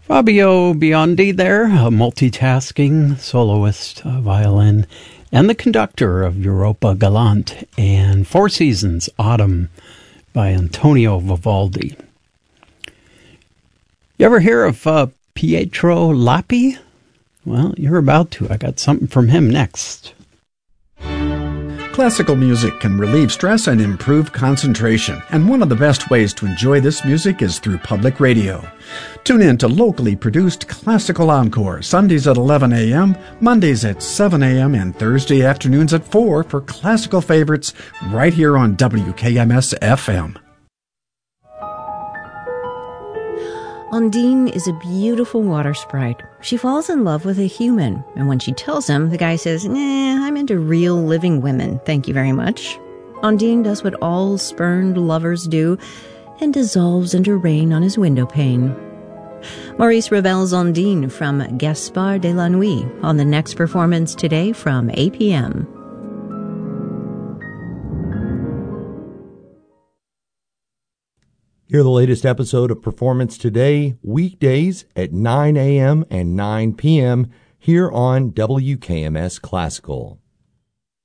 Fabio Biondi there, a multitasking soloist violin, and the conductor of Europa Galante and Four Seasons Autumn by Antonio Vivaldi. You ever hear of Pietro Lappi? Well, you're about to. I got something from him next. Classical music can relieve stress and improve concentration, and one of the best ways to enjoy this music is through public radio. Tune in to locally produced Classical Encore, Sundays at 11 a.m., Mondays at 7 a.m., and Thursday afternoons at 4 for classical favorites right here on WKMS-FM. Ondine is a beautiful water sprite. She falls in love with a human, and when she tells him, the guy says, I'm into real living women, thank you very much. Ondine does what all spurned lovers do and dissolves into rain on his window pane. Maurice Ravel's Ondine from Gaspard de la Nuit on the next performance today from 8 p.m. Hear the latest episode of Performance Today, weekdays at 9 a.m. and 9 p.m. here on WKMS Classical.